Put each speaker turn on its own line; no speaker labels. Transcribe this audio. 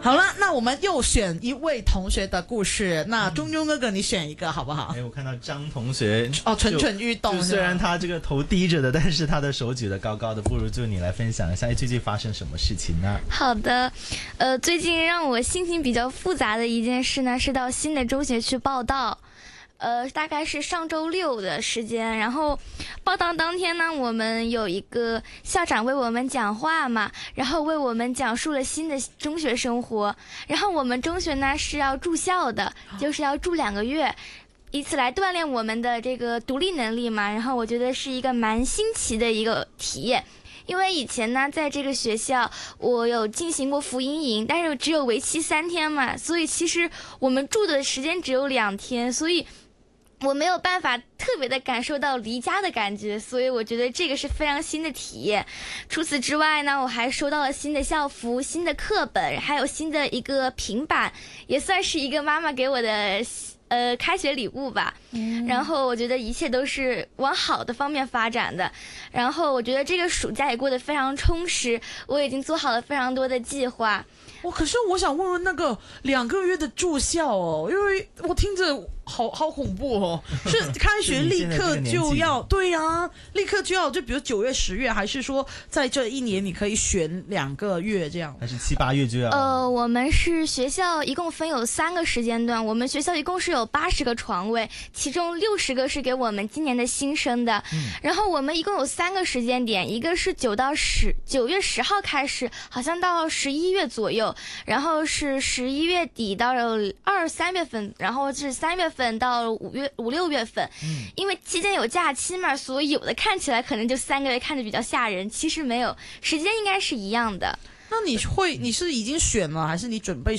好了，那我们又选一位同学的故事。那中中哥哥，你选一个好不好？
我看到张同学
蠢蠢欲动。
虽然他这个头低着的，但是他的手举得高高的，不如就你来分享一下最近发生什么事情呢？
好的，最近让我心情比较复杂的一件事呢，是到新的中学去报到。大概是上周六的时间，然后报到当天呢，我们有一个校长为我们讲话嘛，然后为我们讲述了新的中学生活。然后我们中学呢是要住校的，就是要住2个月，以此来锻炼我们的这个独立能力嘛。然后我觉得是一个蛮新奇的一个体验。因为以前呢，在这个学校我有进行过福音营，但是只有为期3天嘛，所以其实我们住的时间只有2天，所以我没有办法特别的感受到离家的感觉，所以我觉得这个是非常新的体验。除此之外呢，我还收到了新的校服、新的课本，还有新的一个平板，也算是一个妈妈给我的开学礼物吧。然后我觉得一切都是往好的方面发展的。然后我觉得这个暑假也过得非常充实，我已经做好了非常多的计划。
可是我想问问那个2个月的住校哦，因为我听着好恐怖哦，是开学立刻就要对啊，立刻就要，就比如9月、10月，还是说在这一年你可以选2个月这样？
还是7、8月就要？
我们是学校一共分有3个时间段，我们学校一共是有80个床位，其中60个是给我们今年的新生的。然后我们一共有3个时间点，一个是9月10号开始，好像到11月左右。然后是11月底到2、3月份，然后是3月份到5、6月份。因为期间有假期嘛，所以有的看起来可能就3个月看着比较吓人，其实没有，时间应该是一样的。
那你是已经选了，还是你准备